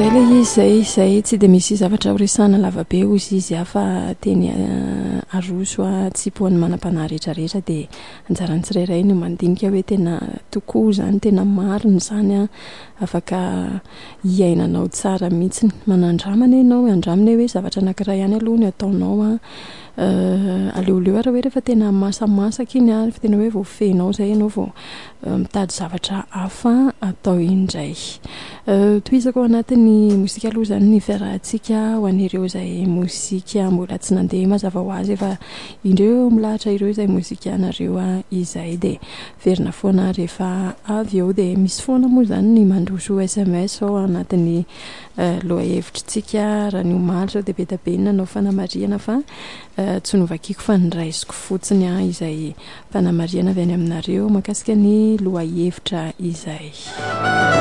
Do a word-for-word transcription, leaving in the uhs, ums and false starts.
zay le izy zay zay tsy de misy zavatra horesana lavabe ozy izy afa teny aroso a tsipoany manam-panahy rehetrarehetra de anjarany tsirairay no mandinika hoe tena tokoa zany tena mariny zany a afaka iainanao tsara mihitsy manandramana ianao andramina hoe zavatra anankiray ihany aloha ny ataonao a aleoleo ara hoe rehefa tena masamasaka iny a tena hoe voafehinao zay ianao vao mitady zavatra hafa atao indray toizako ao anatin'ny mozika aloha zany ny fiarahantsika ho an'ireo zay mozika mbola tsy nandeha mazava ho azy efa indreo milahatra ireo zay mozika anareo a izay de verina foana rehefa avy eo de misy foana moa zany ny mandroso S M S ao anatin'ny loha hevitritsika raha ny omaly zao de be da be nanao fanamariana fa tsy novakiko fa niraisiko fotsiny a izay fanamariana avy any aminareo makasika ny loha hevitra izay